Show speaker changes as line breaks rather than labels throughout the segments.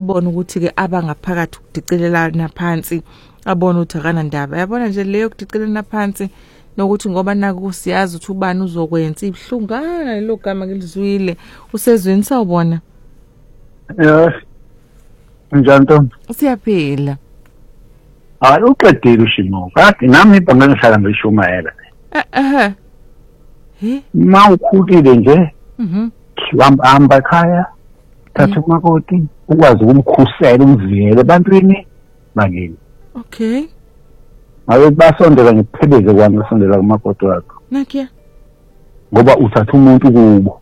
abone ukuthi ke abangaphakathi ukudicelelana phansi abone ukuthi akana ndaba yabona nje leyo kudicelelana phansi nokuthi ngoba naku siyazi ukuthi ubani uzokwenza ibhlungana lo gama kelizwile usezweni sawubona
Yes. Njani Ntombi?
Siyaphila.
Hayi uqedile ushimo. Kanti nami ibhange ngihlala ngishumayela.
He?
Mawukhulile nje. Hamba ekhaya. Thatha umakoti ukwazi ukumkhusela umvikele ebantwini bakini.
Okay.
Ayo basondela ngipheleze kwami basondela kumakoti wakho.
Nakya.
Ngoba uthatha umuntu kubo.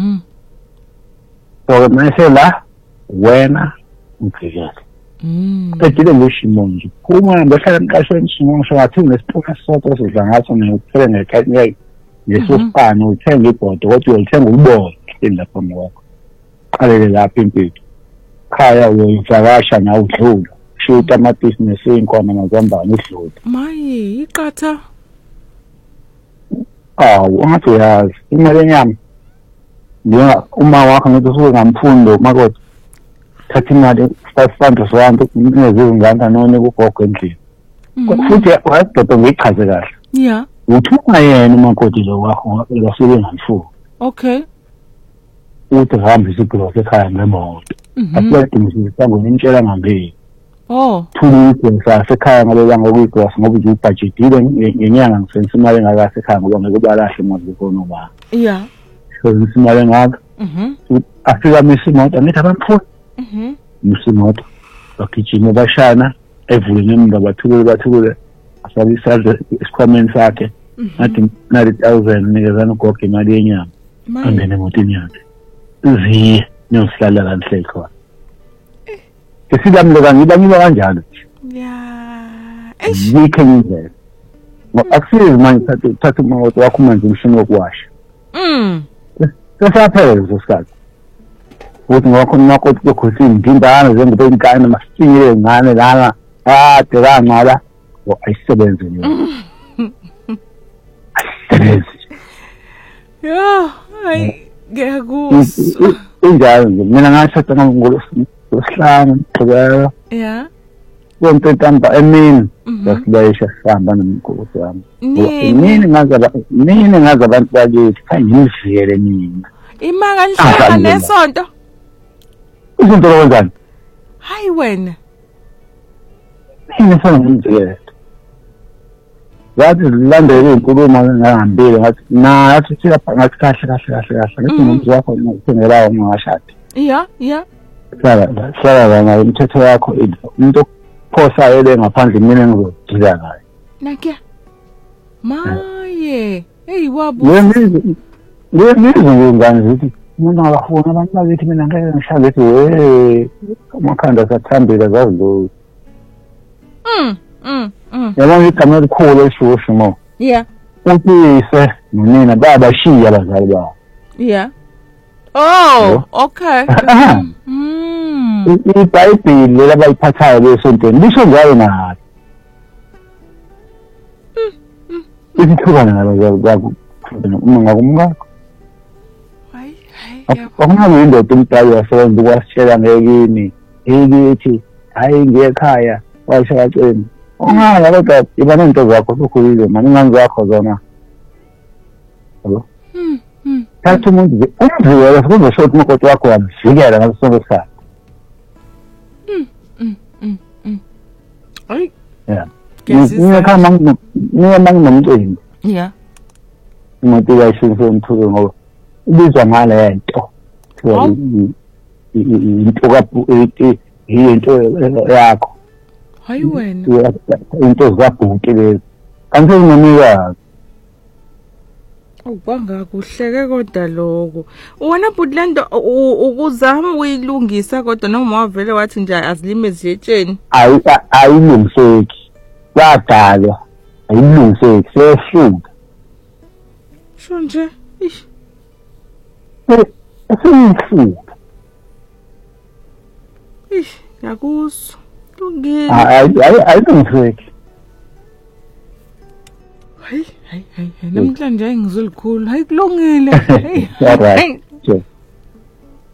So mase la wena umvikele. Qedile ngishimo nje. Uma ngihlala emqashweni shimo ngisho ngathi nesiphuka sodwa sidla ngaso ngikuphele ngekhaya ngesosipani uthenga ibhodo kodwa uyalithenga ulibone lapha mwakho. Qalele lapha impilo. Khaya uyivakasha nawe udlula. Shita ama-business ey'nkomo mazambane udlule.
Maye iqatha.
Ungathi uyazi imali enyama. Uma wakho ngithi usuke ngamfundo makoti. Thatha imali 500 rand ngezingane none kugogo endlini. Futhi wadoda ngichaze kahle.
Yeah.
Uthuma yena umakoti lo wakho ngasuke ngamfundo.
Okay.
Uthi hamba isigqoko ekhaya ngemoto. Akwedingisisa ngonintshela ngambili. Thulile sasekhaya ngoba ngokuyigwasa ngoba nje ubudgetile ngenyanga ngisenza imali engakahle ekhaya ngoba ngekubalahle imali zikona ba.
Yeah.
So imali engaka. Afika misimoto ngithi abamfuni. Misimoto. Bagijima bashana evule ngemva bathukule asabe isandla isikhwameni sakhe. Ngathi 90,000 nikezana ugogo imali yenyama. Angene emotini yakhe. Ziye niyosihlala kanhle khona. Isilamleka ngiba kanjalo.
Yeah.
Yikho ngizela. Akusizi manje thatha umoto wakho manje umshini wokuwasha. Sesaphela leso sikhathi. Uthi ngakho umakoti bekhosi indindana njengoba inkane masinyile ngane lana ade kancala ayisebenze nje. Ayisebenze.
Yeah, ngiyakuzwa.
Injalo nje mina ngashada ngosihlanu ngicela.
Yeah.
Konke ntamba emini basibayisha sihamba nomkhosi wami. Mina ngaza abantu bakithi kangiviyele mina.
Imanga lihlala nesonto.
Izinto lokwenzani?
Hayi wena.
Mina ngiviyele. Yathi zilandele inkulumo ngihambile ngathi nathi siyapha ngathi kahle. Ngithi umuntu wakho ngithengela ungashadi.
Yeah.
Hlala la umthetho wakho umuntu ophosa ele ngaphandle mina ngizodila ngayo.
Nakya. Maye. Hey wabu.
Ngiyizwe ngani ukuthi umuntu akafuna abantu bakithi mina ngeke ngishade ethi amakhanda sathambile zazilo. Yabona igama elikhulu esho mo.
Yeah.
Uthise nonina babashiya abazali babo.
Yeah. Oh, okay.
iBhayibheli labayiphathayo lesontweni lisho njalo nathi. Isihlukana nabo uma ngakumngakho.
Hayi.
Akunayo indoda umdala yasebenza ukwasitshela ngekini. Ekithi hayi ngekhaya washakaceni. Ungaya kodwa ibona into zakho sokhulile manje ingane zakho zona. Yabo. Thatha umuntu umvikele kuzosho ukuthi umakoti wakho wamvikela ngaso sonke isikhathi.
Hayi.
Yeah. Mina nginomcimbi.
Yeah.
Motivation somthuko ngoba ubizwa ngale nto. Into yakho.
Hayi wena.
Into zabhuti lezi. Kanti nginomika
Ubanga kuhleke kodwa lokho. Wena Budlando ukuzama uyilungisa kodwa noma wavele wathi nje azilime ziyetsheni.
Ayilungiseki. Kwadalwa. Ayilungiseki seyehluka.
Sho nje.
Esiyihluka.
Yakuzwa. Lungile.
Ayilungiseki.
Hayi namhlanje ngizolikhulu hayi kulungile
Alright.